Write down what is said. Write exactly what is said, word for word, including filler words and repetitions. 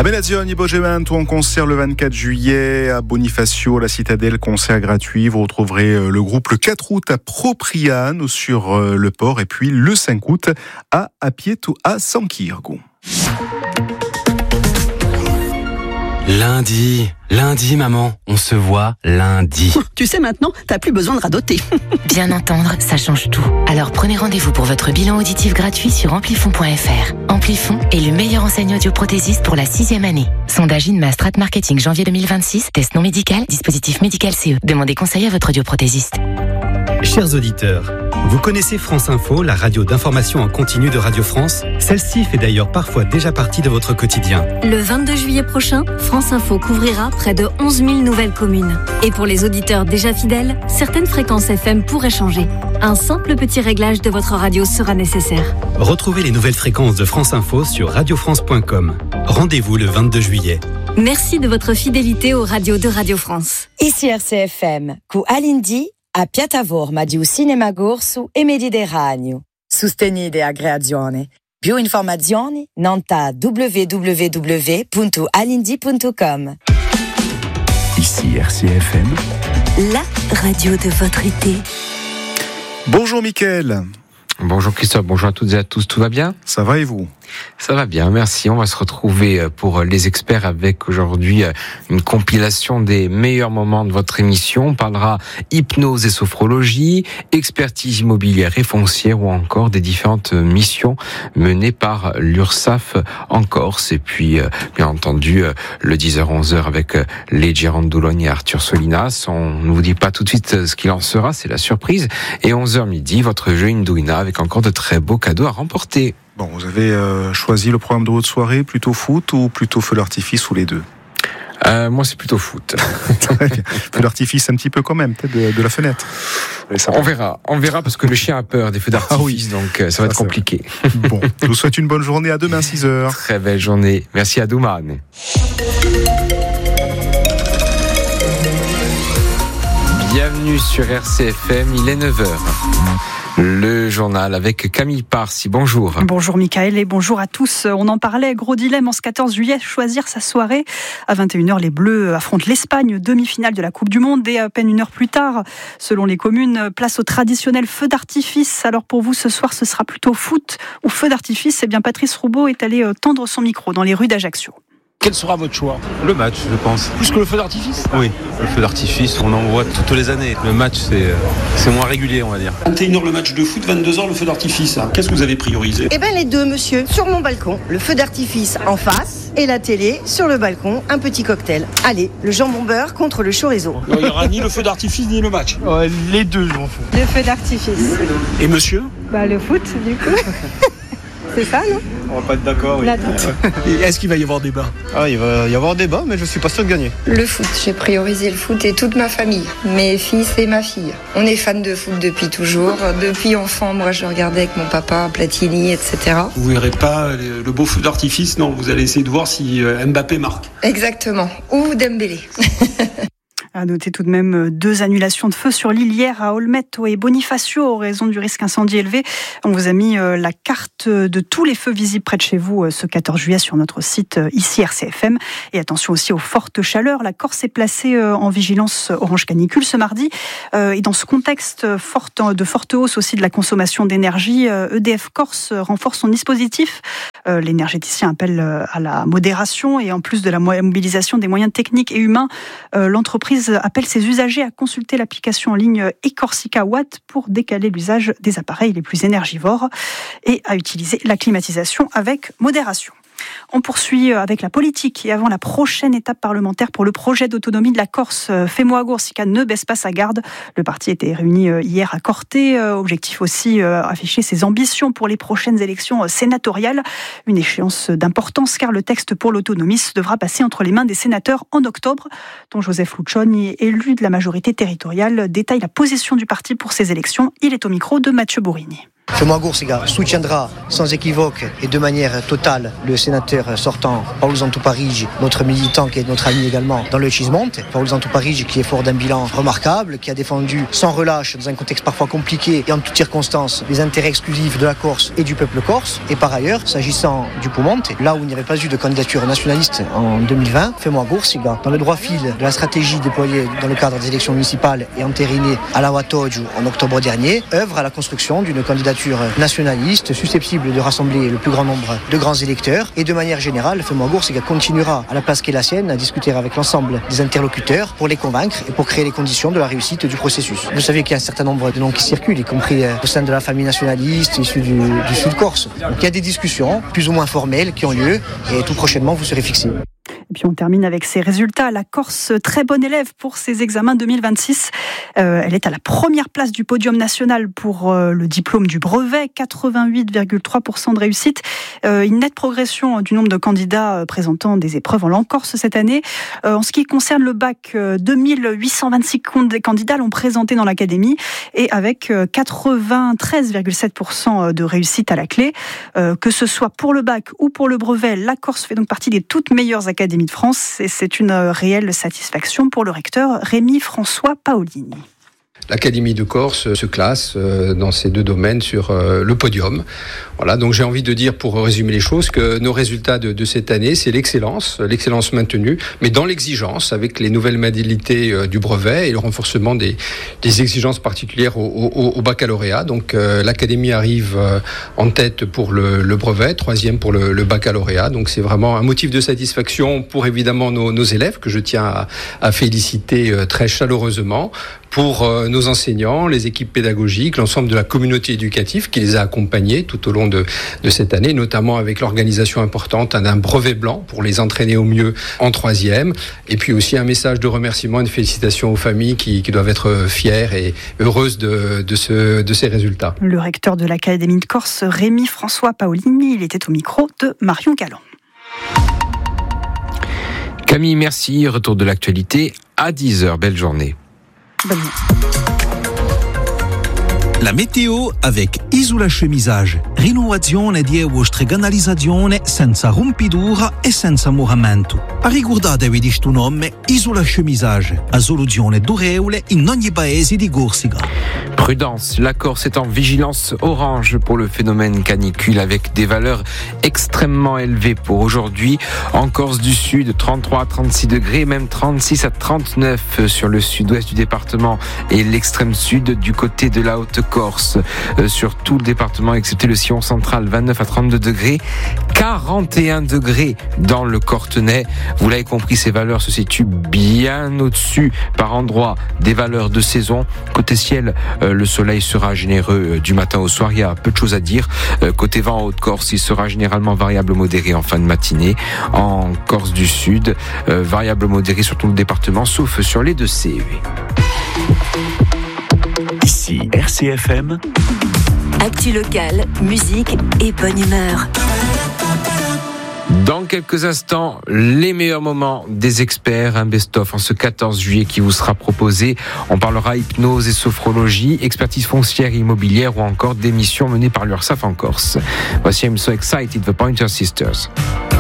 A Benazioni Bogevento en concert le vingt-quatre juillet à Bonifacio, la Citadelle, concert gratuit. Vous retrouverez le groupe le quatre août à Propriano sur le port et puis le cinq août à Apieto à San Quirgo. Lundi, lundi maman, on se voit lundi. Tu sais maintenant, t'as plus besoin de radoter. Bien entendre, ça change tout. Alors prenez rendez-vous pour votre bilan auditif gratuit sur amplifon point f r. Amplifon est le meilleur enseignant audioprothésiste pour la sixième année. Sondage INMA Strat Marketing janvier deux mille vingt-six, test non médical, dispositif médical C E. Demandez conseil à votre audioprothésiste. Chers auditeurs, vous connaissez France Info, la radio d'information en continu de Radio France? Celle-ci fait d'ailleurs parfois déjà partie de votre quotidien. Le vingt-deux juillet prochain, France Info couvrira près de onze mille nouvelles communes. Et pour les auditeurs déjà fidèles, certaines fréquences F M pourraient changer. Un simple petit réglage de votre radio sera nécessaire. Retrouvez les nouvelles fréquences de France Info sur radio france point com. Rendez-vous le vingt-deux juillet. Merci de votre fidélité aux radios de Radio France. Ici R C F M, cu Alindi a piattaforma di un cinema corso e Mediterraneo. Sostenite a creazione. Più informazioni nanta w w w punto alindi punto com. Ici R C F M, La radio de votre été. Bonjour Mickaël. Bonjour Christophe, bonjour à toutes et à tous, tout va bien? Ça va et vous? Ça va bien, merci. On va se retrouver pour les experts avec aujourd'hui une compilation des meilleurs moments de votre émission. On parlera hypnose et sophrologie, expertise immobilière et foncière ou encore des différentes missions menées par l'URSSAF en Corse. Et puis, bien entendu, le dix heures onze heures avec les Gérants de Doulogne et Arthur Solinas. On ne vous dit pas tout de suite ce qu'il en sera, c'est la surprise. Et onze heures midi, votre jeu Indouina avec encore de très beaux cadeaux à remporter. Bon, vous avez euh, choisi le programme de votre soirée, plutôt foot ou plutôt feu d'artifice ou les deux? euh, Moi, c'est plutôt foot. Très bien. Feu d'artifice un petit peu quand même, peut-être de, de la fenêtre. On verra, on verra parce que le chien a peur des feux d'artifice, ah oui. donc ça, ça va être compliqué. Bon, je vous souhaite une bonne journée, à demain six heures. Très belle journée, merci à Douman. Bienvenue sur R C F M, il est neuf heures. Le journal avec Camille Parsi, bonjour. Bonjour Mickaël et bonjour à tous. On en parlait, gros dilemme en ce quatorze juillet, choisir sa soirée. À vingt et une heures, les Bleus affrontent l'Espagne, demi-finale de la Coupe du Monde. Et à peine une heure plus tard, selon les communes, place au traditionnel feu d'artifice. Alors pour vous, ce soir, ce sera plutôt foot ou feu d'artifice? Eh bien, Patrice Roubaud est allé tendre son micro dans les rues d'Ajaccio. Quel sera votre choix? Le match, je pense. Plus que le feu d'artifice? Oui, le feu d'artifice, on en voit toutes les années. Le match, c'est, c'est moins régulier, on va dire. vingt et une heures le match de foot, vingt-deux heures le feu d'artifice. Qu'est-ce que vous avez priorisé? Eh bien les deux, monsieur. Sur mon balcon, le feu d'artifice en face et la télé sur le balcon, un petit cocktail. Allez, le jambon beurre contre le chorizo. Il n'y aura ni le feu d'artifice ni le match. Ouais, les deux, en fait. Le feu d'artifice. Et monsieur? Bah le foot, du coup. C'est ça, non? On va pas être d'accord, oui. Et est-ce qu'il va y avoir débat? Ah, il va y avoir débat, mais je suis pas sûr de gagner. Le foot, j'ai priorisé le foot et toute ma famille, mes fils et ma fille. On est fan de foot depuis toujours. Depuis enfant, moi, je regardais avec mon papa, Platini, et cetera. Vous verrez pas le beau feu d'artifice, non. Vous allez essayer de voir si Mbappé marque. Exactement. Ou Dembélé. À noter tout de même deux annulations de feu sur l'île hier à Olmeto et Bonifacio en raison du risque incendie élevé. On vous a mis la carte de tous les feux visibles près de chez vous ce quatorze juillet sur notre site ici R C F M. Et attention aussi aux fortes chaleurs. La Corse est placée en vigilance orange canicule ce mardi. Et dans ce contexte forte, de forte hausse aussi de la consommation d'énergie, E D F Corse renforce son dispositif. L'énergéticien appelle à la modération et en plus de la mobilisation des moyens techniques et humains, l'entreprise appelle ses usagers à consulter l'application en ligne Ecorsica Watt pour décaler l'usage des appareils les plus énergivores et à utiliser la climatisation avec modération. On poursuit avec la politique et avant la prochaine étape parlementaire pour le projet d'autonomie de la Corse. Femoa Goursica ne baisse pas sa garde. Le parti était réuni hier à Corté. Objectif aussi afficher ses ambitions pour les prochaines élections sénatoriales. Une échéance d'importance car le texte pour l'autonomie devra passer entre les mains des sénateurs en octobre. Dont Joseph Lucioni, élu de la majorité territoriale, détaille la position du parti pour ces élections. Il est au micro de Mathieu Bourigny. Fais-moi Goursiga soutiendra sans équivoque et de manière totale le sénateur sortant Paolo Zantuparigi, notre militant qui est notre ami également dans le Cismonte. Paolo Zantuparigi qui est fort d'un bilan remarquable, qui a défendu sans relâche dans un contexte parfois compliqué et en toutes circonstances les intérêts exclusifs de la Corse et du peuple corse. Et par ailleurs, s'agissant du Piemonte, là où il n'y avait pas eu de candidature nationaliste en deux mille vingt, Fais-moi Goursiga, dans le droit fil de la stratégie déployée dans le cadre des élections municipales et entérinée à la Watoju en octobre dernier, œuvre à la construction d'une candidature nationaliste susceptible de rassembler le plus grand nombre de grands électeurs. Et de manière générale, Fais-moi Goursiga continuera à la place qu'est la sienne à discuter avec l'ensemble des interlocuteurs pour les convaincre et pour créer les conditions de la réussite du processus. Vous savez qu'il y a un certain nombre de noms qui circulent, y compris au sein de la famille nationaliste issue du, du Sud Corse. Donc il y a des discussions plus ou moins formelles qui ont lieu et tout prochainement vous serez fixés. Et puis on termine avec ces résultats. La Corse, très bonne élève pour ses examens deux mille vingt-six. Euh, elle est à la première place du podium national pour euh, le diplôme du brevet, quatre-vingt-huit virgule trois pour cent de réussite. Euh, une nette progression du nombre de candidats euh, présentant des épreuves en langue corse cette année. Euh, en ce qui concerne le bac, euh, deux mille huit cent vingt-six candidats l'ont présenté dans l'académie et avec euh, quatre-vingt-treize virgule sept pour cent de réussite à la clé. Euh, que ce soit pour le bac ou pour le brevet, la Corse fait donc partie des toutes meilleures académies de France et c'est une réelle satisfaction pour le recteur Rémi-François Paolini. L'Académie de Corse se classe dans ces deux domaines sur le podium. Voilà, donc j'ai envie de dire, pour résumer les choses, que nos résultats de, de cette année, c'est l'excellence, l'excellence maintenue, mais dans l'exigence, avec les nouvelles modalités du brevet et le renforcement des, des exigences particulières au, au, au baccalauréat. Donc euh, l'Académie arrive en tête pour le, le brevet, troisième pour le, le baccalauréat. Donc c'est vraiment un motif de satisfaction pour évidemment nos, nos élèves, que je tiens à, à féliciter très chaleureusement, pour euh, nos enseignants, les équipes pédagogiques, l'ensemble de la communauté éducative qui les a accompagnés tout au long de, de cette année, notamment avec l'organisation importante d'un brevet blanc pour les entraîner au mieux en troisième. Et puis aussi un message de remerciement et de félicitations aux familles qui, qui doivent être fières et heureuses de, de, ce, de ces résultats. Le recteur de l'Académie de Corse, Rémi-François Paolini, il était au micro de Marion Galland. Camille, merci. Retour de l'actualité à dix heures. Belle journée. Bonne nuit. La météo avec Isola Chemisage. Rinnovazione di vostra canalizzazione senza rompitura e senza muramento. Ricordatevi di sto nome Isola Chemisage. La soluzione durevole in ogni paese di Corsica. Prudence, la Corse est en vigilance orange pour le phénomène canicule avec des valeurs extrêmement élevées pour aujourd'hui. En Corse du Sud, trente-trois à trente-six degrés, même trente-six à trente-neuf sur le sud-ouest du département et l'extrême sud du côté de la Haute-Corse. Euh, sur tout le département, excepté le sillon central, vingt-neuf à trente-deux degrés, quarante et un degrés dans le Cortenay. Vous l'avez compris, ces valeurs se situent bien au-dessus par endroits des valeurs de saison. Côté ciel, euh, le soleil sera généreux du matin au soir, il y a peu de choses à dire. Euh, côté vent en Haute-Corse, il sera généralement variable modéré en fin de matinée. En Corse du Sud, euh, variable modéré sur tout le département, sauf sur les deux C E. Ici R C F M. Actu local, musique et bonne humeur. Dans quelques instants, les meilleurs moments des experts, un best-of en ce quatorze juillet qui vous sera proposé. On parlera hypnose et sophrologie, expertise foncière et immobilière ou encore d'émissions menées par l'URSSAF en Corse. Voici I'm So Excited, The Pointer Sisters.